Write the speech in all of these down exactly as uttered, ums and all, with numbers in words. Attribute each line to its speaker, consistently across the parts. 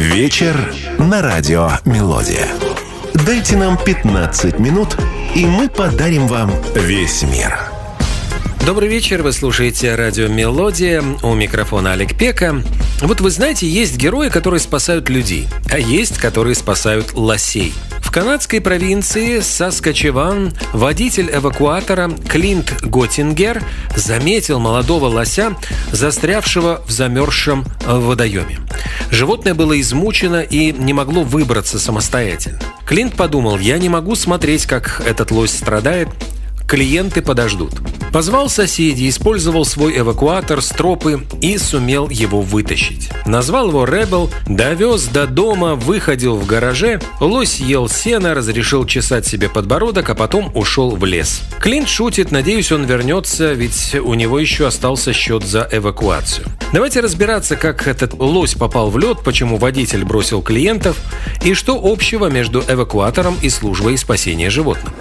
Speaker 1: Вечер на радио «Мелодия». Дайте нам пятнадцать минут, и мы подарим вам весь мир.
Speaker 2: Добрый вечер, вы слушаете радио «Мелодия», у микрофона Олег Пека. Вот вы знаете, есть герои, которые спасают людей, а есть, которые спасают лосей. В канадской провинции Саскачеван водитель эвакуатора Клинт Готтингер заметил молодого лося, застрявшего в замерзшем водоеме. Животное было измучено и не могло выбраться самостоятельно. Клинт подумал: я не могу смотреть, как этот лось страдает, клиенты подождут. Позвал соседей, использовал свой эвакуатор, стропы и сумел его вытащить. Назвал его Ребел, довез до дома, выходил в гараже. Лось ел сено, разрешил чесать себе подбородок, а потом ушел в лес. Клинт шутит, надеюсь, он вернется, ведь у него еще остался счет за эвакуацию. Давайте разбираться, как этот лось попал в лед, почему водитель бросил клиентов и что общего между эвакуатором и службой спасения животных.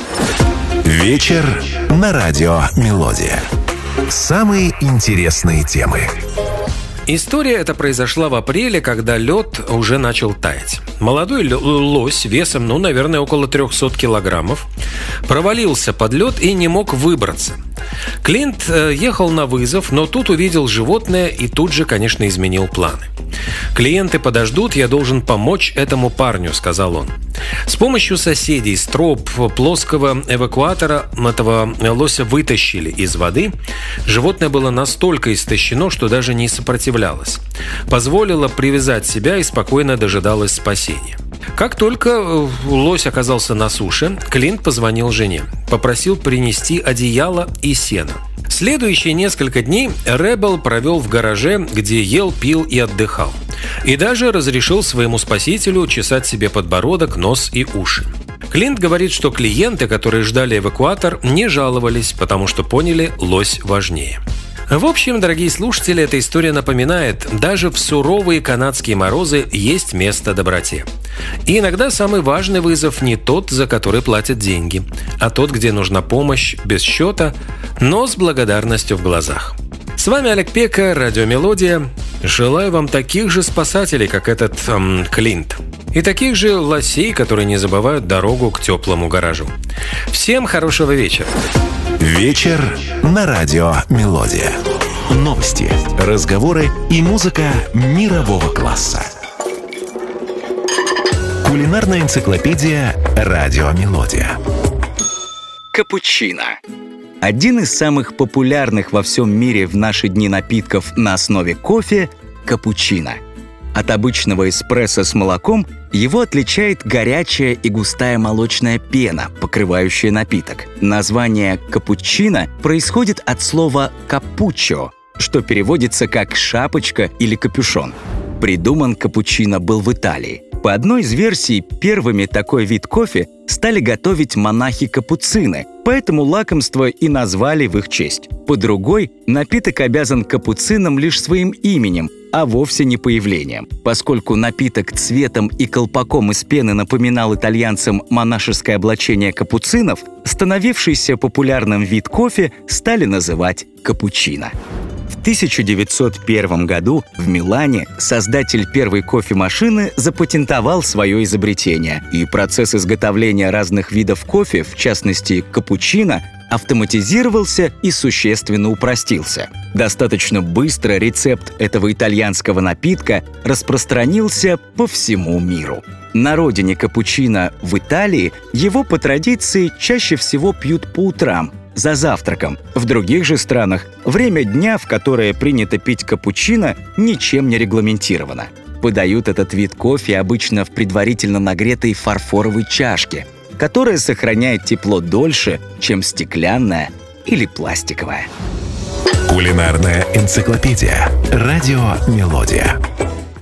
Speaker 1: Вечер на радио «Мелодия». Самые интересные темы.
Speaker 2: История эта произошла в апреле, когда лед уже начал таять. Молодой лось весом, ну, наверное, около триста килограммов, провалился под лед и не мог выбраться. Клинт ехал на вызов, но тут увидел животное и тут же, конечно, изменил планы. «Клиенты подождут, я должен помочь этому парню», — сказал он. С помощью соседей строп плоского эвакуатора этого лося вытащили из воды. Животное было настолько истощено, что даже не сопротивлялось. Позволило привязать себя и спокойно дожидалось спасения. Как только лось оказался на суше, Клинт позвонил жене, попросил принести одеяло и сено. Следующие несколько дней Ребел провел в гараже, где ел, пил и отдыхал. И даже разрешил своему спасителю чесать себе подбородок, нос и уши. Клинт говорит, что клиенты, которые ждали эвакуатор, не жаловались, потому что поняли, лось важнее. В общем, дорогие слушатели, эта история напоминает, даже в суровые канадские морозы есть место доброте. И иногда самый важный вызов не тот, за который платят деньги, а тот, где нужна помощь без счета, но с благодарностью в глазах. С вами Олег Пека, радио «Мелодия». Желаю вам таких же спасателей, как этот эм, Клинт. И таких же лосей, которые не забывают дорогу к теплому гаражу. Всем хорошего вечера.
Speaker 1: Вечер на радио «Мелодия». Новости, разговоры и музыка мирового класса. Кулинарная энциклопедия «Радио Мелодия».
Speaker 3: Капучино. Один из самых популярных во всем мире в наши дни напитков на основе кофе – капучино. От обычного эспрессо с молоком его отличает горячая и густая молочная пена, покрывающая напиток. Название капучино происходит от слова «капуччо», что переводится как «шапочка» или «капюшон». Придуман капучино был в Италии. По одной из версий, первыми такой вид кофе стали готовить монахи-капуцины, поэтому лакомство и назвали в их честь. По другой, напиток обязан капуцинам лишь своим именем, а вовсе не появлением. Поскольку напиток цветом и колпаком из пены напоминал итальянцам монашеское облачение капуцинов, становившийся популярным вид кофе стали называть капучино. В тысяча девятьсот первом году в Милане создатель первой кофемашины запатентовал свое изобретение, и процесс изготовления разных видов кофе, в частности капучино, автоматизировался и существенно упростился. Достаточно быстро рецепт этого итальянского напитка распространился по всему миру. На родине капучино в Италии его по традиции чаще всего пьют по утрам, за завтраком. В других же странах время дня, в которое принято пить капучино, ничем не регламентировано. Подают этот вид кофе обычно в предварительно нагретой фарфоровой чашке, которая сохраняет тепло дольше, чем стеклянная или пластиковая.
Speaker 1: Кулинарная энциклопедия. Радио «Мелодия».